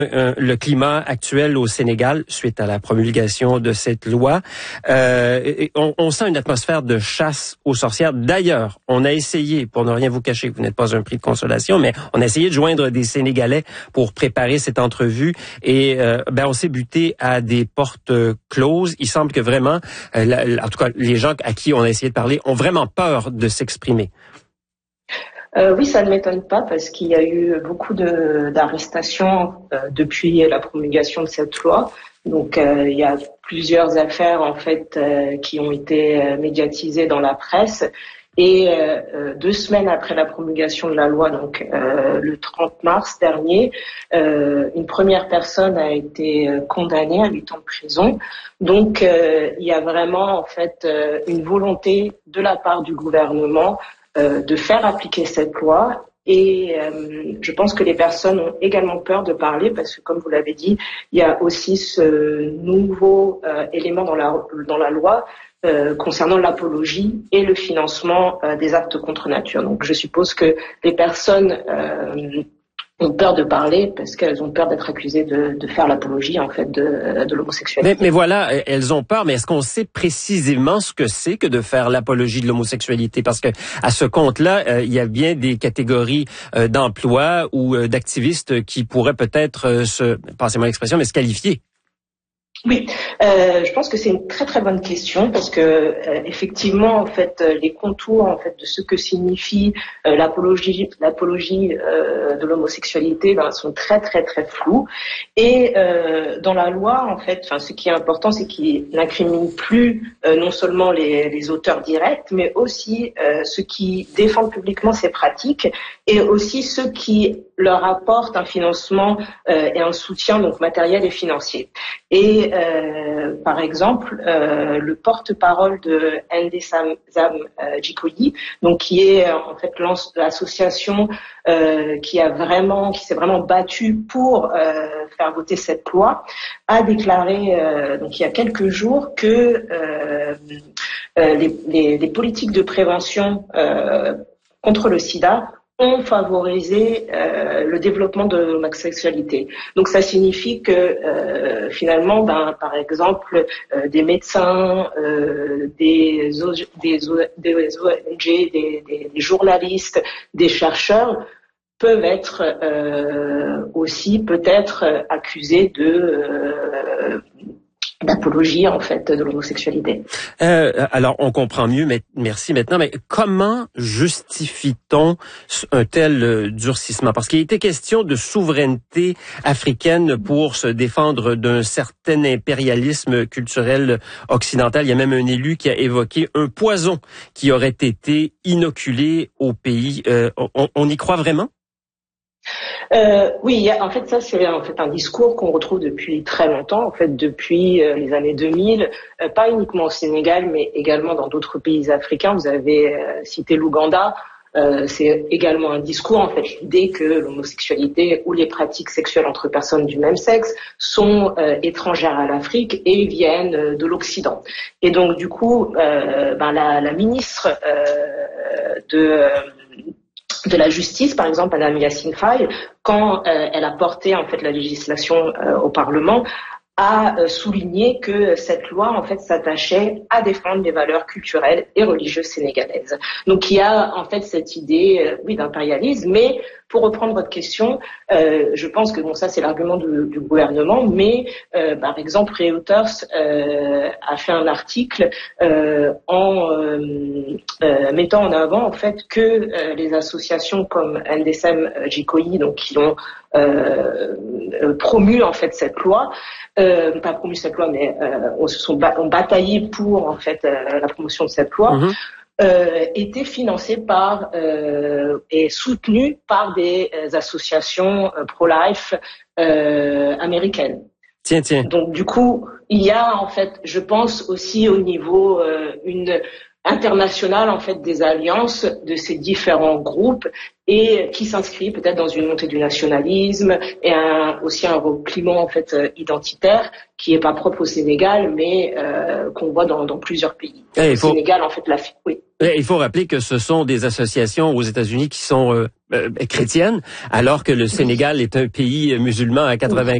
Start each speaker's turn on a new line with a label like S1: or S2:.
S1: Le climat actuel au Sénégal, suite à la promulgation de cette loi, on sent une atmosphère de chasse aux sorcières. D'ailleurs, on a essayé, pour ne rien vous cacher, que vous n'êtes pas un prix de consolation, mais on a essayé de joindre des Sénégalais pour préparer cette entrevue et on s'est buté à des portes closes. Il semble que vraiment, en tout cas, les gens à qui on a essayé de parler ont vraiment peur de s'exprimer.
S2: Oui, ça ne m'étonne pas parce qu'il y a eu beaucoup d'arrestations depuis la promulgation de cette loi. Donc, il y a plusieurs affaires en fait qui ont été médiatisées dans la presse. Et 2 semaines après la promulgation de la loi, donc le 30 mars dernier, une première personne a été condamnée à 8 ans de prison. Donc, il y a vraiment en fait une volonté de la part du gouvernement de faire appliquer cette loi et je pense que les personnes ont également peur de parler parce que comme vous l'avez dit, il y a aussi ce nouveau élément dans la loi concernant l'apologie et le financement des actes contre nature. Donc je suppose que les personnes ont peur de parler parce qu'elles ont peur d'être accusées de faire l'apologie en fait de l'homosexualité.
S1: Mais voilà, elles ont peur, mais est-ce qu'on sait précisément ce que c'est que de faire l'apologie de l'homosexualité? Parce que à ce compte-là, il y a bien des catégories d'emplois ou d'activistes qui pourraient peut-être passez-moi l'expression, mais se qualifier.
S2: Oui, je pense que c'est une très très bonne question parce que effectivement en fait les contours en fait de ce que signifie l'apologie de l'homosexualité sont très très très flous et dans la loi en fait ce qui est important c'est qu'il n'incrimine plus non seulement les auteurs directs mais aussi ceux qui défendent publiquement ces pratiques et aussi ceux qui leur apportent un financement et un soutien donc matériel et financier. Et par exemple, le porte-parole de Ndesam Jikoyi, donc qui est en fait l'association qui s'est vraiment battue pour faire voter cette loi, a déclaré donc il y a quelques jours que les politiques de prévention contre le sida ont favorisé le développement de l'homosexualité. Donc ça signifie que finalement, par exemple, des médecins, des ONG, des journalistes, des chercheurs peuvent être aussi peut-être accusés d'apologie en fait de l'homosexualité.
S1: Alors on comprend mieux, mais merci maintenant. Mais comment justifie-t-on un tel durcissement? Parce qu'il était question de souveraineté africaine pour se défendre d'un certain impérialisme culturel occidental. Il y a même un élu qui a évoqué un poison qui aurait été inoculé au pays. On y croit vraiment?
S2: Oui, en fait, ça c'est en fait un discours qu'on retrouve depuis très longtemps, en fait depuis les années 2000, pas uniquement au Sénégal, mais également dans d'autres pays africains. Vous avez cité l'Ouganda. C'est également un discours, en fait, l'idée que l'homosexualité ou les pratiques sexuelles entre personnes du même sexe sont étrangères à l'Afrique et viennent de l'Occident. Et donc, du coup, la ministre de la justice, par exemple, Madame Yassine Faye, quand elle a porté en fait la législation au Parlement, a souligné que cette loi en fait s'attachait à défendre les valeurs culturelles et religieuses sénégalaises. Donc il y a en fait cette idée d'impérialisme, mais pour reprendre votre question, je pense que ça c'est l'argument du gouvernement, mais par exemple Reuters a fait un article en mettant en avant en fait que les associations comme Ndesam Jikoyi, donc qui ont promu en fait cette loi, pas promu cette loi, mais ont bataillé pour en fait la promotion de cette loi. Était financé par et soutenu par des associations pro-life américaines.
S1: Tiens.
S2: Donc du coup, il y a en fait, je pense aussi au niveau une internationale en fait des alliances de ces différents groupes et qui s'inscrit peut-être dans une montée du nationalisme et aussi un repliement en fait identitaire qui est pas propre au Sénégal mais qu'on voit dans plusieurs pays. Au Sénégal en fait oui.
S1: Il faut rappeler que ce sont des associations aux États-Unis qui sont chrétiennes alors que le Sénégal est un pays musulman à 80